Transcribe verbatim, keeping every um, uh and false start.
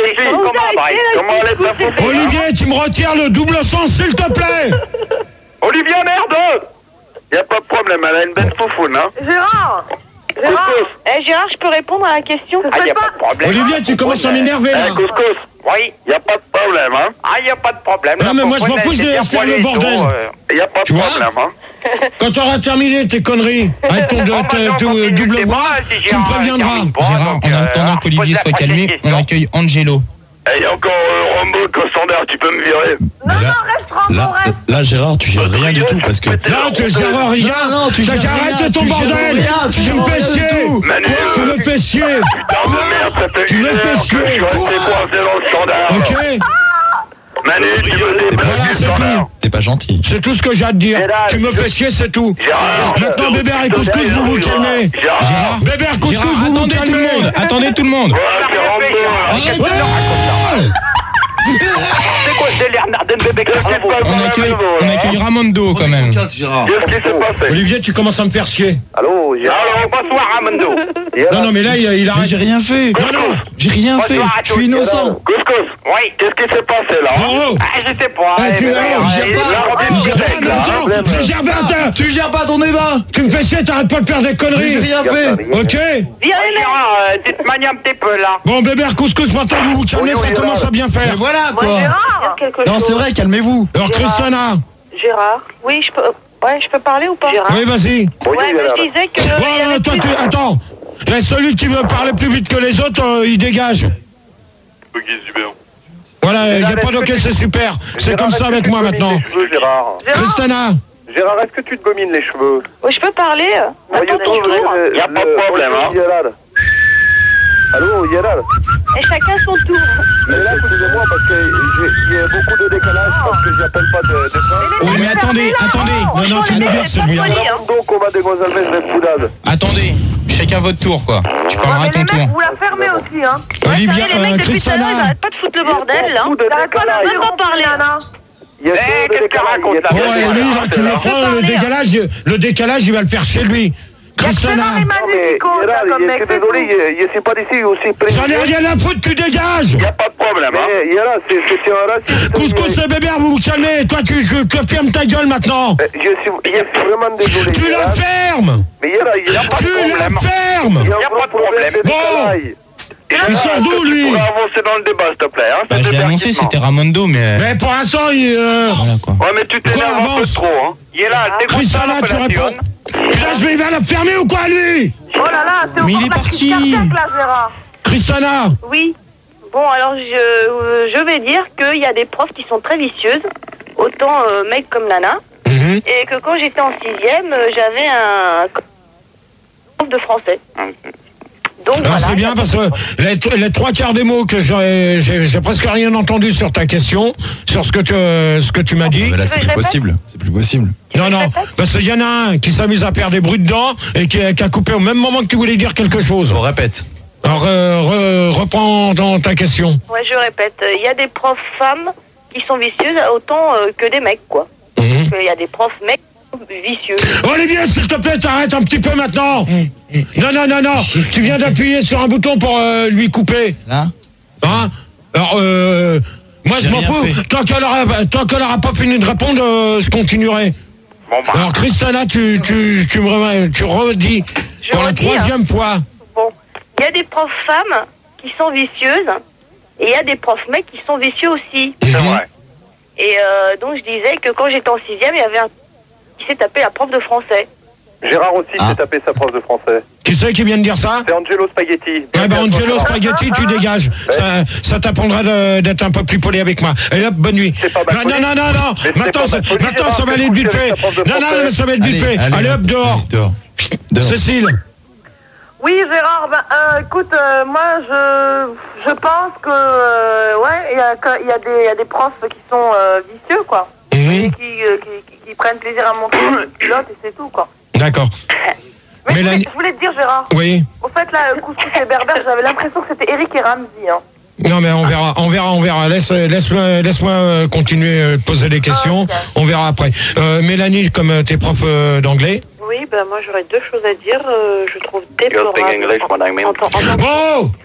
les filles. Comment elle est ta foufoune? Olivier, tu me retires le double sens, s'il te plaît. Olivier, merde. Y a pas de problème, elle a une belle foufoune, hein. Gérard Gérard Eh Gérard, je peux répondre à la question? Ah, y a pas de problème. Olivier, tu commences à m'énerver, là. Eh, couscous. Oui. Y a pas de problème, hein. Ah, y a pas de problème. Non, mais moi, je m'en fous, je laisse faire le bordel. Y a pas de problème, hein. Quand tu auras terminé tes conneries avec ton double bras, tu me préviendras. Gérard, en attendant qu'Olivier soit calmé, on accueille Angelo. Et y a encore euh, Rambo Cossander, tu peux me virer? Non, non, reste Rambo, Là, reste. là, Gérard, tu gères rien du tout parce que. Non, tu gères rien. Non, non, tu gères rien. Arrête ton tu gères bordel. rien, tu Tu gères me fais rien du chier. tout. Manu, Tu me fais chier. putain de merde, ça fait Tu une me heure fais que chier. je suis resté coincé dans le standard. Ok. Manu, tu me déplaces Voilà, du c'est standard. tout. T'es pas gentil. C'est tout ce que j'ai à te dire. Gérard, Tu me fais chier, c'est tout. Gérard, Maintenant, Gérard, Bébert et Couscous, vous vous calmez. Gérard, Bébert, Couscous, Gérard, vous vous attendez tout le monde. calmez. Attendez tout le monde. ouais, c'est Rambo. Ouais. C'est quoi, c'est Bernardin Bébé? Qu'est-ce qui se passe On dans la accueille, maison, on là? accueille Ramondo quand même. Qu'est-ce qui s'est passé? Olivier, tu commences à me faire chier. Allô, Gérard. Allô, bonsoir, Ramondo. Non, non, mais là, il, il Mais arrête. j'ai rien fait. Non, non. J'ai rien fait. Bonsoir à Je suis tous. innocent. Couscous. Oui. Qu'est-ce qui s'est passé, là? Oh, oh. Ah, je sais pas. Eh, tu- Eh, oh, eh, gère eh, pas. la Robin Gère Bébé, pas, là. attends, je gère bien, attends. Tu gères pas ton débat. Tu me fais chier, t'arrêtes pas de faire des Mais conneries. j'ai rien fait. Ok. Viens, Gérard, euh, tu te manies un petit peu, là. Bon, Bébert, Couscous, maintenant vous vous calmez, ça commence à bien Mais faire. voilà Moi, quoi. Gérard quelque Non, chose. c'est vrai, calmez-vous. Alors, Christiana. Gérard Oui, je peux... Ouais, je peux parler ou pas? Gérard Oui, vas-y. Ouais, mais je disais que... Ouais, il y avait ouais, toi, plus- tu, attends. Et celui qui veut parler plus vite que les autres, euh, il dégage. Voilà, il n'y a pas d'ok, c'est super. C'est comme ça avec moi maintenant. Gérard. Christiana. Gérard, est-ce que tu te gomines les cheveux? Ouais, je peux parler Attends ton tour. Il n'y a pas de problème, hein. Allô, Yalal. Et chacun son tour. Mais là, excusez-moi, parce qu'il y a beaucoup de décalage, parce que j'appelle pas de, de fin. Oui, mais attendez, attendez. Non, non, tu me verses, c'est bien. Donc, on va de Gonzalez de Foudade. Attendez. Chacun votre tour, quoi. Tu parleras à Mais ton les mecs, tour. vous la fermez aussi, hein. Olivia, Ouais, ça y est, les euh, mecs, depuis tout à l'heure, Christiana. ils arrêtent pas de foutre le bordel, là. Beaucoup de T'arrêtes pas de décalage. même pas parler, Anna. Il y a Eh, beaucoup de qu'est-ce qu'elle raconte, là? Bon, et lui, là, tu me prends le décalage, le décalage, il va le faire chez lui. Christiana. Non, mais Gérard, il est désolé, je ne suis pas d'ici aussi précis. J'en ai rien à foutre, tu dégages. Il n'y a pas de problème, hein. Mais Yara, c'est c'est un raciste. Couscous et Bébert, vous vous calmez. Toi, tu, tu, tu fermes ta gueule maintenant. Je suis, je suis vraiment désolé. Tu la fermes. Mais Yara, il n'y a pas de Tu la problème. fermes. Il n'y a pas de problème. Bon. Il sort d'où, lui? Tu pourrais avancer dans le débat, s'il te plaît, hein. Bah, je l'ai annoncé, c'était Ramondo, mais. Mais pour l'instant, il... Euh... Voilà, quoi. Ouais, mais tu Quoi, t'énerves un peu avance? trop, hein. Yara, décroche ta Christiana, tu réponds. appellation. Là, je vais, il va la fermer ou quoi, lui? Oh là là, c'est Mais il encore est la parti. crise cardiaque, là, Gérard. Christiana. Oui. Bon, alors, je, euh, je vais dire qu'il y a des profs qui sont très vicieuses, autant euh, mecs comme Nana, Mhm. et que quand j'étais en sixième, euh, j'avais un prof de français. Donc, Alors, voilà. c'est bien parce que les, les trois quarts des mots que j'ai, j'ai, j'ai presque rien entendu sur ta question, sur ce que tu, ce que tu m'as dit. Mais là, Tu c'est veux plus que je répète possible. C'est plus possible. Non, non, parce qu'il y en a un qui s'amuse à faire des bruits dedans et qui a, qui a coupé au même moment que tu voulais dire quelque chose. On répète. Alors, euh, re- reprends dans ta question. Ouais, je répète, il y a des profs femmes qui sont vicieuses autant euh, que des mecs, quoi. Mhm. Il y a des profs mecs vicieux. Olivier, s'il te plaît, t'arrêtes un petit peu maintenant. Non, non, non, non. Tu viens d'appuyer sur un bouton pour euh, lui couper. Là. Hein? Alors, euh, moi, je J'ai m'en rien fous. fait. Tant qu'elle aura, tant qu'elle aura pas fini de répondre, euh, je continuerai. Bon, bah. Alors, Christiana, tu, tu, tu me re- tu redis Je pour la redis, troisième fois. Bon, il y a des profs femmes qui sont vicieuses et il y a des profs mecs qui sont vicieux aussi. C'est vrai. Et euh, donc, je disais que quand j'étais en sixième, il y avait un qui s'est tapé la prof de français. Gérard aussi Ah. s'est tapé sa prof de français. Qui c'est qui vient de dire ça? C'est Angelo Spaghetti. Ouais, ben Angelo Spaghetti, tu dégages. Ça, ça t'apprendra de- d'être un peu plus poli avec moi. Et hop, bonne nuit. C'est pas mal Non, non, poli. non, non, non. Mais c'est Maintenant, pas ça, mal poli, maintenant, ça Gérard, va que aller coucher vite avec fait. ta prof de Non, non, français. mais ça va être vite fait. Allez, hop, dehors. Dehors. Dehors. Cécile. Oui, Gérard, ben, euh, écoute, euh, moi, je, je pense que, euh, ouais, il y a, que- il y, a des- il y a des profs qui sont euh, vicieux, quoi. Mhm. Et qui, euh, qui, qui, qui prennent plaisir à montrer le pilote et c'est tout, quoi. D'accord. Mais je voulais, Mélanie- je voulais te dire, Gérard, Oui. au fait, là, Couscous et Berbère, j'avais l'impression que c'était Eric et Ramsey, hein. Non, mais on verra, on verra, on verra. Laisse, laisse-moi, laisse-moi euh, continuer euh, de poser des questions. Ok. On verra après. Euh, Mélanie, comme euh, t'es prof euh, d'anglais. Oui, ben moi, j'aurais deux choses à dire. Euh, je trouve You speak English, what I mean. Bon,